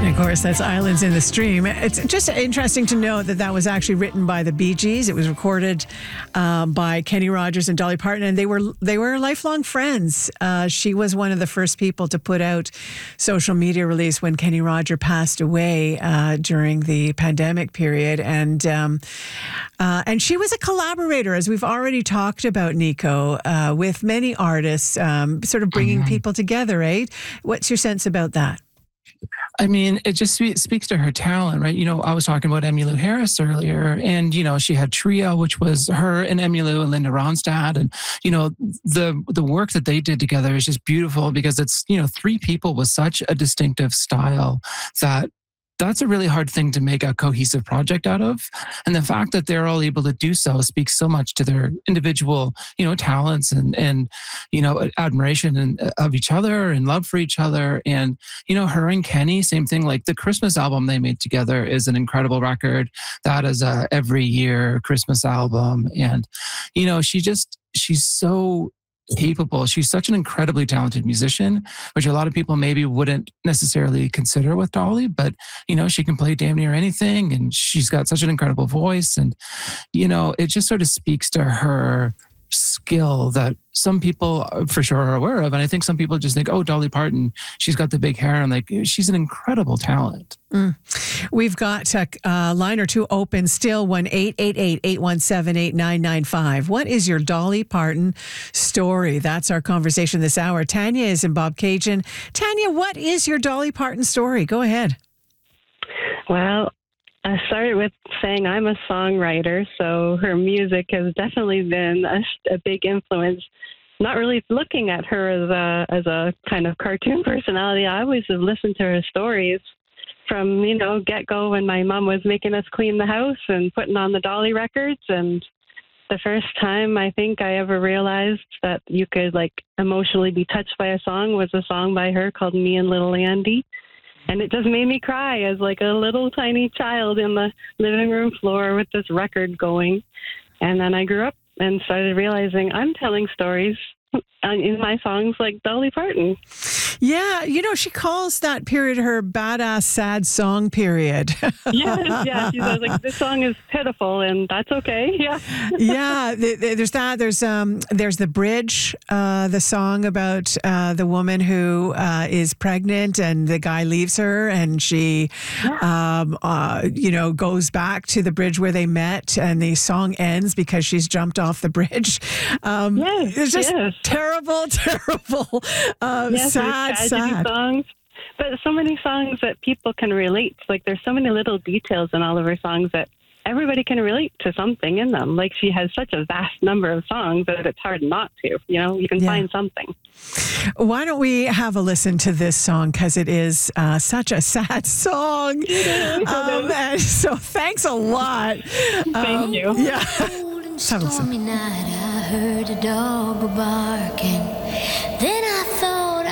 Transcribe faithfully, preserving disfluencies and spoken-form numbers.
And of course, that's Islands in the Stream. It's just interesting to know that that was actually written by the Bee Gees. It was recorded um, by Kenny Rogers and Dolly Parton, and they were they were lifelong friends. Uh, she was one of the first people to put out social media release when Kenny Rogers passed away uh, during the pandemic period, and um, uh, and she was a collaborator, as we've already talked about, Nico, uh, with many artists, um, sort of bringing mm-hmm. people together. Right? What's your sense about that? I mean, it just speaks to her talent, right? You know, I was talking about Emmylou Harris earlier, and, you know, she had Trio, which was her and Emmylou and Linda Ronstadt. And, you know, the the work that they did together is just beautiful because it's, you know, three people with such a distinctive style that that's a really hard thing to make a cohesive project out of. And the fact that they're all able to do so speaks so much to their individual, you know, talents and, and you know, admiration and, of each other and love for each other. And, you know, her and Kenny, same thing, like the Christmas album they made together is an incredible record. That is a every year Christmas album. And, you know, she just, she's so capable. She's such an incredibly talented musician, which a lot of people maybe wouldn't necessarily consider with Dolly, but, you know, she can play damn near anything and she's got such an incredible voice. And, you know, it just sort of speaks to her skill that some people for sure are aware of. And I think some people just think, oh, Dolly Parton, she's got the big hair. And like, she's an incredible talent. Mm. We've got a uh, line or two open still, one eight eight eight, eight one seven, eight nine nine five. What is your Dolly Parton story? That's our conversation this hour. Tanya is in Bobcaygeon. Tanya, what is your Dolly Parton story? Go ahead. Well, I started with saying I'm a songwriter, so her music has definitely been a, a big influence. Not really looking at her as a as a kind of cartoon personality. I always have listened to her stories from, you know, get-go when my mom was making us clean the house and putting on the Dolly records. And the first time I think I ever realized that you could, like, emotionally be touched by a song was a song by her called Me and Little Andy. And it just made me cry as like a little tiny child in the living room floor with this record going. And then I grew up and started realizing I'm telling stories in my songs like Dolly Parton. Yeah, you know, she calls that period her badass sad song period. Yes, yeah. She says, like, this song is pitiful, and that's okay. Yeah. Yeah, th- th- there's that. There's um, there's The Bridge, uh, the song about uh, the woman who uh, is pregnant and the guy leaves her, and she, yeah. um, uh, you know, goes back to the bridge where they met, and the song ends because she's jumped off the bridge. Um, yes, it's just yes. terrible, terrible, uh, yes, sad, sad. Songs. But so many songs that people can relate. Like, there's so many little details in all of her songs that everybody can relate to something in them. Like, she has such a vast number of songs that it's hard not to. You know, you can yeah. find something. Why don't we have a listen to this song? Because it is uh, such a sad song. um, and so thanks a lot. Thank um, you. Yeah. Have a listen. Night, I heard a dog barking. Then I